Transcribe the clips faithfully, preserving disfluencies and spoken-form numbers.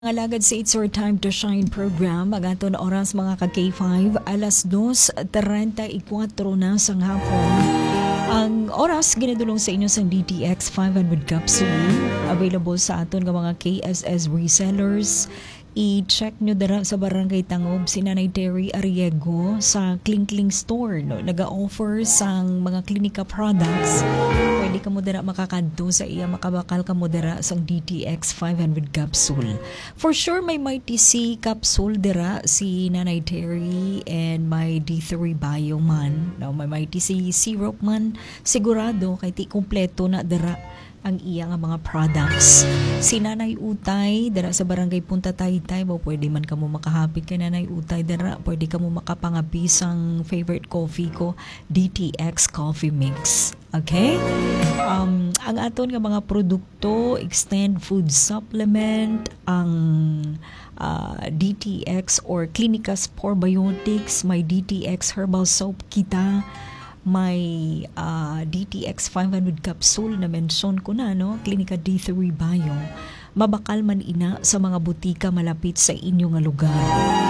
Alagad sa It's Your Time to Shine program, ang aton oras mga ka-K five, alas dos trenta y cuatro na sang hapon. Ang oras ginadulong sa inyo sa D T X five hundred capsule, available sa aton ng mga K S S resellers. I-check nyo dara sa Barangay Tangob si Nanay Terry Arriego sa Kling Kling Store. No? Nag-offer sang mga klinika products. Pwede ka mo dara makakadto sa iya, makabakal ka mo dara sang D T X five hundred capsule. For sure may Mighty C capsule dara si Nanay Terry and may D three Bio man. No? May Mighty C syrup man. Sigurado kay ti kompleto na dara ang iya nga mga products. Si Nanay Utay dara sa Barangay Punta Taytay, mo pwede man kamo makahapit kay Nanay Utay dara, pwede kamo makapangapi sang favorite coffee ko, D T X Coffee Mix. Okay? Um, ang aton nga mga produkto, Extend Food Supplement, ang uh, D T X or Clinicas Probiotics, may D T X Herbal Soap kita, may uh, D T X five hundred capsule na mention ko na, no? Klinika D three Bio. Mabakal man ina sa mga butika malapit sa inyo nga lugar.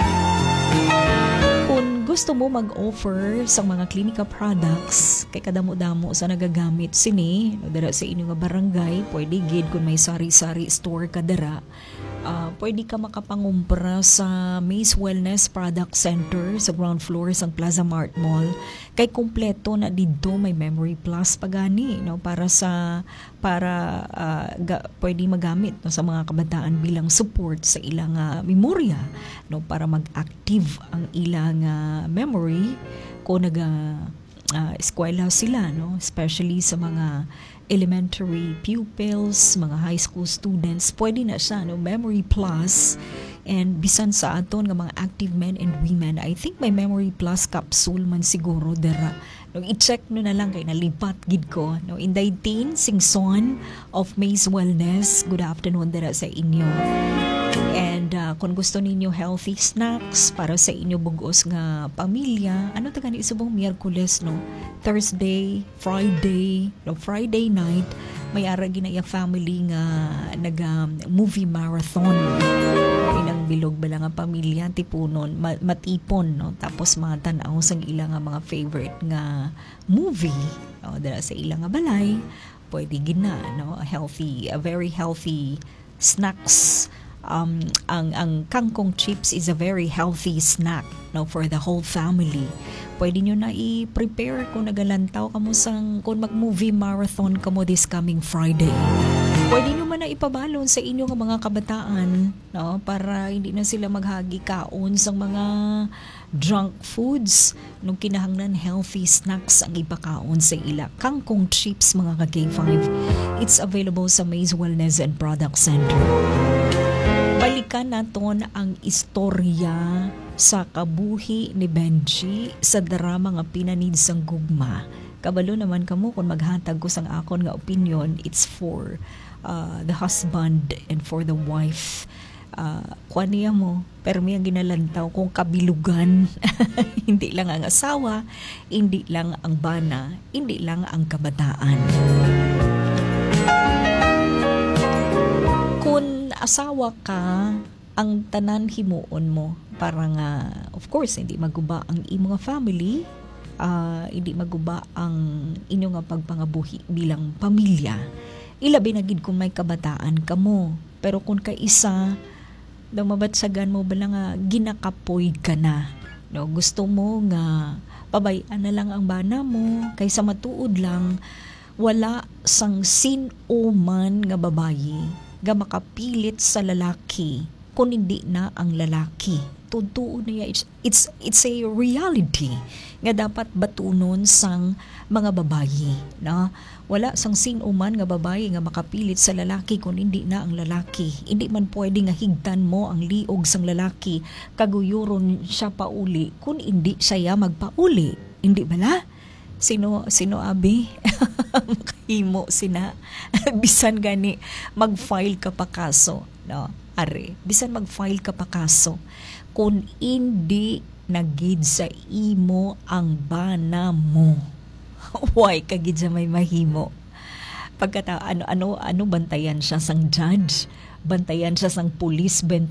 Kung gusto mo mag-offer sa mga klinika products, kay kadamo-damo sa nagagamit sini, no, dara sa inyo nga barangay, pwede gid kung may sari-sari store ka dara. Uh, pwede ka makapangumpra sa Maze Wellness Product Center sa ground floor sa Plaza Mart Mall. Kay kompleto na dito, may Memory Plus pagani, no, para sa para uh, ga, pwede magamit, no, sa mga kabataan bilang support sa ilang uh, memorya, no, para mag-active ang ilang uh, memory kung naga uh, eskwela sila, no, especially sa mga elementary pupils, mga high school students, pwede na siya, no? Memory Plus. And bisan sa aton nga mga active men and women, I think may Memory Plus capsule man siguro dara. No, i-check no na lang kay nalipat gid ko, no. Inday Tin Singson of Maze Wellness, good afternoon dara sa inyo. And uh, kung gusto ninyo healthy snacks para sa inyo bugos nga pamilya, ano ta gani subong Miyerkules, no, Thursday, Friday, no, Friday night may ara ginaya family nga naga movie marathon. Inang bilog bala nga pamilya tipunon, matipon, no, tapos matan-aw sang ilang nga mga favorite nga movie, no, dala sa ilang nga balay. Pwede gina, no, a healthy, a very healthy snacks. Um, ang ang kangkong chips is a very healthy snack, no, for the whole family. Pwede nyo na i-prepare kung nagalantaw kamo sang kung mag-movie marathon kamo this coming Friday. Pwede nyo man na ipabalon sa inyong mga kabataan, no, para hindi na sila maghagi kaon sa mga junk foods, nung kinahanglan healthy snacks ang ipakaon sa ila. Kangkong chips mga ka-K five. It's available sa Maze Wellness and Product Center. Balikan naton ang istorya sa kabuhi ni Benji sa drama nga Pinanid sang Gugma. Kabalo naman kamo kung maghatag ko sang akon nga opinion, it's for uh, the husband and for the wife. Uh, kuan niya mo, pero may ginalantaw kung kabilugan. Hindi lang ang asawa, hindi lang ang bana, hindi lang ang kabataan. Kung asawa ka, ang tanan himuon mo para nga, of course, hindi maguba ang imo nga family, uh, hindi maguba ang inyo nga pagpangabuhi bilang pamilya. Ilabi na gid kung may kabataan ka mo. Pero kung kaisa, daw mabatsagan mo bala nga ginakapoy ka na. No, gusto mo nga pabayaan na lang ang bana mo kaysa matuod lang wala sang sin-o man nga babayi nga makapilit sa lalaki kung hindi na ang lalaki. Totoo na it's, it's, it's a reality nga dapat batunon sang mga babayi. No? Wala sang sin-uman nga babayi nga makapilit sa lalaki kung hindi na ang lalaki. Hindi man pwede nga higdan mo ang liog sang lalaki, kaguyuron siya pauli kung hindi siya magpauli. Hindi bala? Sino, sino abi? Makahimo sina. Bisan gani, mag-file ka pa kaso. No? Are, bisan mag-file ka pa kaso. Kung hindi nagid sa imo ang bana mo, why kagid sa may mahimo? Pagkata, ano, ano, ano bantayan siya sang judge? bantayan siya sang pulis